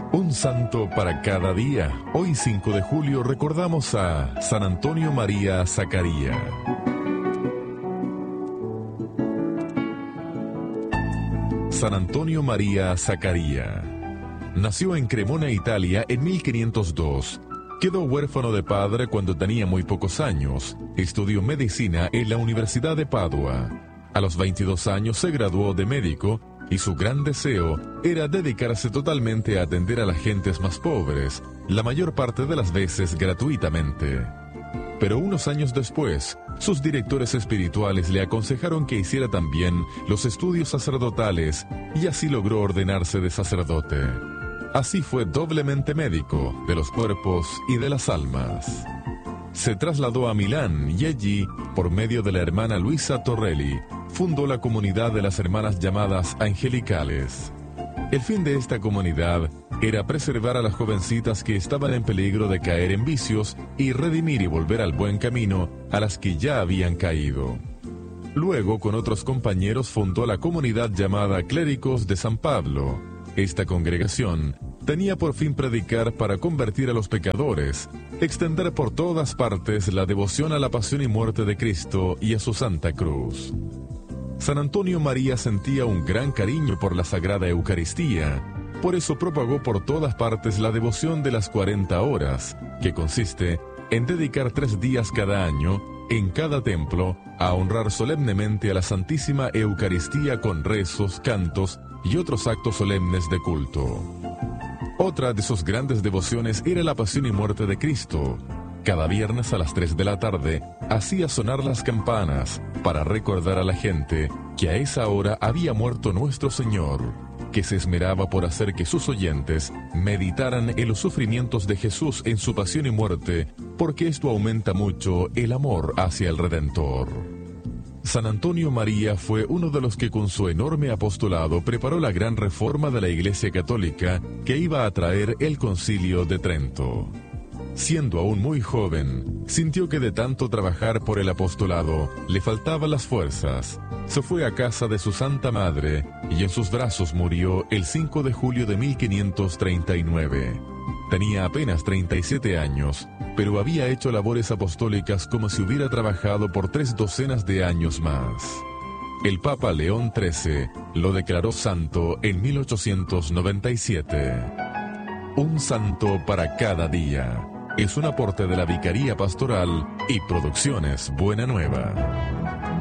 Un santo para cada día. Hoy 5 de julio recordamos a San Antonio María Zaccaria. San Antonio María Zaccaria nació en Cremona, Italia, en 1502. Quedó huérfano de padre cuando tenía muy pocos años. Estudió medicina en la Universidad de Padua. A los 22 años se graduó de médico y su gran deseo era dedicarse totalmente a atender a las gentes más pobres, la mayor parte de las veces gratuitamente. Pero unos años después, sus directores espirituales le aconsejaron que hiciera también los estudios sacerdotales y así logró ordenarse de sacerdote. Así fue doblemente médico de los cuerpos y de las almas. Se trasladó a Milán y allí, por medio de la hermana Luisa Torrelli, fundó la comunidad de las hermanas llamadas Angelicales. El fin de esta comunidad era preservar a las jovencitas que estaban en peligro de caer en vicios y redimir y volver al buen camino a las que ya habían caído. Luego, con otros compañeros, fundó la comunidad llamada Clérigos de San Pablo. Esta congregación tenía por fin predicar para convertir a los pecadores, extender por todas partes la devoción a la pasión y muerte de Cristo y a su Santa Cruz. San Antonio María sentía un gran cariño por la Sagrada Eucaristía, por eso propagó por todas partes la devoción de las 40 horas, que consiste en dedicar 3 días cada año, en cada templo, a honrar solemnemente a la Santísima Eucaristía con rezos, cantos y otros actos solemnes de culto. Otra de sus grandes devociones era la pasión y muerte de Cristo. Cada viernes a las 3 de la tarde hacía sonar las campanas para recordar a la gente que a esa hora había muerto nuestro Señor, que se esmeraba por hacer que sus oyentes meditaran en los sufrimientos de Jesús en su pasión y muerte, porque esto aumenta mucho el amor hacia el Redentor. San Antonio María fue uno de los que con su enorme apostolado preparó la gran reforma de la Iglesia Católica que iba a traer el Concilio de Trento. Siendo aún muy joven, sintió que de tanto trabajar por el apostolado le faltaban las fuerzas. Se fue a casa de su Santa Madre y en sus brazos murió el 5 de julio de 1539. Tenía apenas 37 años, pero había hecho labores apostólicas como si hubiera trabajado por 3 docenas de años más. El Papa León XIII lo declaró santo en 1897. Un santo para cada día. Es un aporte de la Vicaría Pastoral y Producciones Buena Nueva.